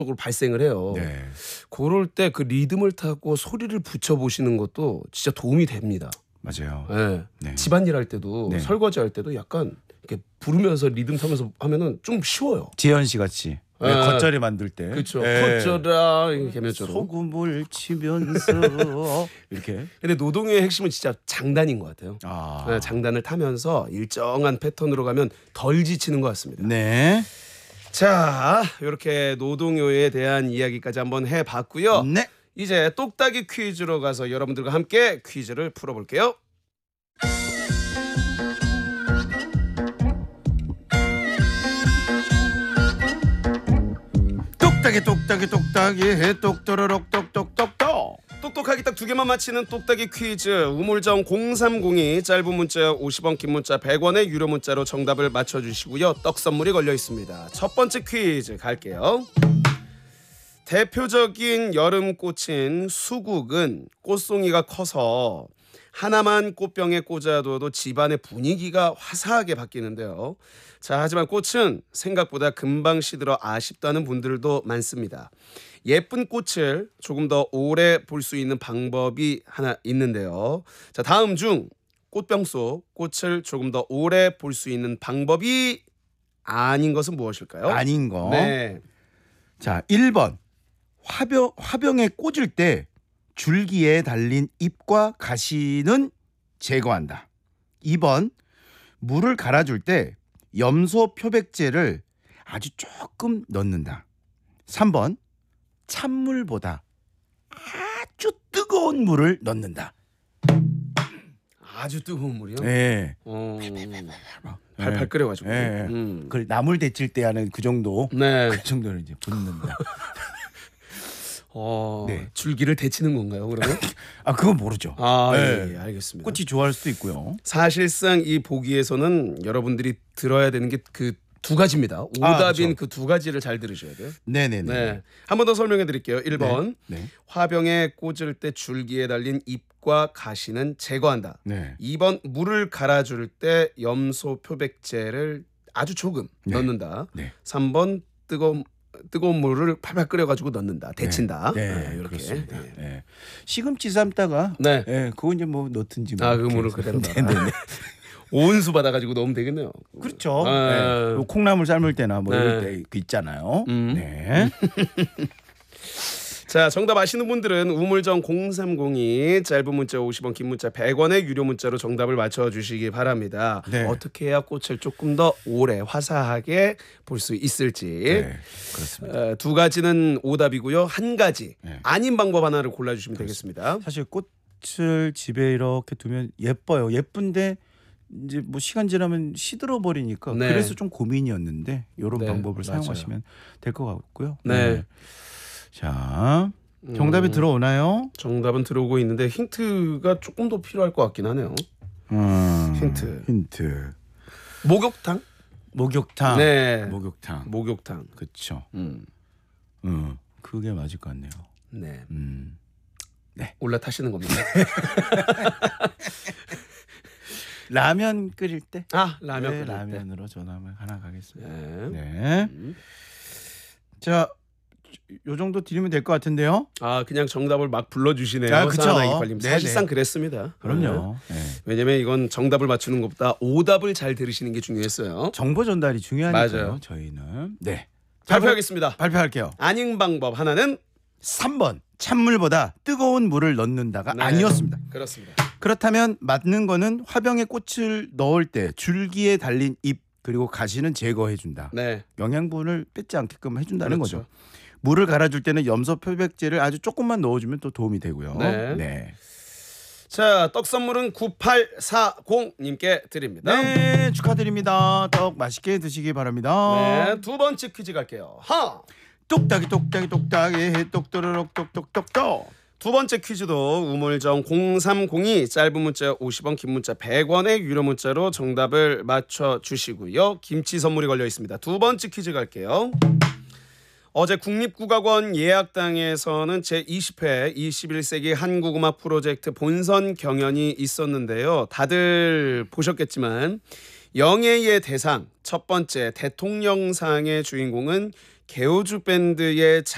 발생을 해요. 네. 그럴 때 그 리듬을 타고 소리를 붙여 보시는 것도 진짜 도움이 됩니다. 맞아요. 네. 네. 집안일 할 때도 네. 설거지 할 때도 약간 이렇게 부르면서 리듬 타면서 하면은 좀 쉬워요. 재현 씨 같이 네. 겉절이 만들 때. 그렇죠. 예. 겉절아 개면처럼. 소금을 치면서 이렇게. 근데 노동요의 핵심은 진짜 장단인 것 같아요. 아. 네, 장단을 타면서 일정한 패턴으로 가면 덜 지치는 것 같습니다. 네. 자, 이렇게 노동요에 대한 이야기까지 한번 해봤고요. 네. 이제 똑딱이 퀴즈로 가서 여러분들과 함께 퀴즈를 풀어볼게요. 똑딱이 똑또로록 똑똑똑똑. 똑똑하게 딱 두 개만 맞히는 똑딱이 퀴즈. 우물정 0302 짧은 문자 50원, 긴 문자 100원의 유료 문자로 정답을 맞춰주시고요. 떡 선물이 걸려 있습니다. 첫 번째 퀴즈 갈게요. 대표적인 여름꽃인 수국은 꽃송이가 커서 하나만 꽃병에 꽂아둬도 집안의 분위기가 화사하게 바뀌는데요. 자, 하지만 꽃은 생각보다 금방 시들어 아쉽다는 분들도 많습니다. 예쁜 꽃을 조금 더 오래 볼 수 있는 방법이 하나 있는데요. 자, 다음 중 꽃병 속 꽃을 조금 더 오래 볼 수 있는 방법이 아닌 것은 무엇일까요? 아닌 거. 네. 자, 1번. 화병에 꽂을 때 줄기에 달린 잎과 가시는 제거한다. 2번. 물을 갈아줄 때 염소 표백제를 아주 조금 넣는다. 3번. 찬물보다 아주 뜨거운 물을 넣는다. 아주 뜨거운 물이요? 네. 팔팔 끓여가지고. 네. 그 나물 데칠 때 하는 그 정도. 네. 그 정도는 이제 붓는다. 네. 줄기를 데치는 건가요, 그러면? 아, 그건 모르죠. 아, 네. 예, 알겠습니다. 꽃이 좋아할 수도 있고요. 사실상 이 보기에서는 여러분들이 들어야 되는 게 그 두 가지입니다. 오답인 그렇죠. 그 두 가지를 잘 들으셔야 돼요. 네네네. 네. 한 번 더 설명해 드릴게요. 1번. 네. 화병에 꽂을 때 줄기에 달린 잎과 가시는 제거한다. 네. 2번. 물을 갈아줄 때 염소 표백제를 아주 조금 네. 넣는다. 네. 3번. 뜨거운 물을 팔팔 끓여가지고 넣는다. 데친다. 네, 이렇게. 그렇습니다. 네. 네. 시금치 삶다가 네. 그거 이제 뭐 넣든지 뭐. 아, 그 물을 이렇게 그대로 해서. 넣어. 네네네. 온수 받아가지고 넣으면 되겠네요. 그렇죠. 아. 네. 요 콩나물 삶을 때나 뭐 이럴 네. 때 그 있잖아요. 음. 네. 자, 정답 아시는 분들은 우물정 0302 짧은 문자 50원, 긴 문자 100원의 유료 문자로 정답을 맞춰주시기 바랍니다. 네. 어떻게 해야 꽃을 조금 더 오래 화사하게 볼 수 있을지. 네. 그렇습니다. 두 가지는 오답이고요. 한 가지 네. 아닌 방법 하나를 골라주시면 되겠습니다. 사실 꽃을 집에 이렇게 두면 예뻐요. 예쁜데 이제 뭐 시간 지나면 시들어 버리니까 네. 그래서 좀 고민이었는데 이런 네, 방법을 맞아요. 사용하시면 될 것 같고요. 네. 자, 정답이 들어오나요? 정답은 들어오고 있는데 힌트가 조금 더 필요할 것 같긴 하네요. 힌트. 목욕탕? 목욕탕. 네. 목욕탕. 목욕탕. 그렇죠. 음. 그게 맞을 것 같네요. 네. 네. 올라타시는 겁니다. 라면 끓일 때. 아, 라면 네, 끓일 때. 라면으로 전화면 하나 가겠습니다. 네. 네. 자, 요 정도 드리면 될 것 같은데요. 아, 그냥 정답을 막 불러주시네요. 아, 그쵸. 사나이빨님. 네네. 사실상 그랬습니다. 그럼요. 네. 네. 왜냐면 이건 정답을 맞추는 것보다 오답을 잘 들으시는 게 중요했어요. 정보 전달이 중요하니까요. 맞아요. 저희는 네. 발표하겠습니다. 발표할게요. 아닌 방법 하나는 3번. 찬물보다 뜨거운 물을 넣는다가 네. 아니었습니다. 그렇습니다. 그렇다면 맞는 거는 화병에 꽃을 넣을 때 줄기에 달린 잎 그리고 가시는 제거해 준다. 네. 영양분을 뺏지 않게끔 해준다는 그렇죠. 거죠. 물을 갈아줄 때는 염소 표백제를 아주 조금만 넣어주면 또 도움이 되고요. 네. 자, 떡 선물은 9840님께 드립니다. 네, 축하드립니다. 떡 맛있게 드시기 바랍니다. 네, 두 번째 퀴즈 갈게요. 똑딱이 똑또르륵 똑똑똑똑. 두 번째 퀴즈도 우물정 0302 짧은 문자 50원, 긴 문자 100원의 유료 문자로 정답을 맞춰주시고요. 김치 선물이 걸려 있습니다. 두 번째 퀴즈 갈게요. 어제 국립국악원 예약당에서는 제20회 21세기 한국음악 프로젝트 본선 경연이 있었는데요. 다들 보셨겠지만 영예의 대상 첫 번째 대통령상의 주인공은 개호주 밴드의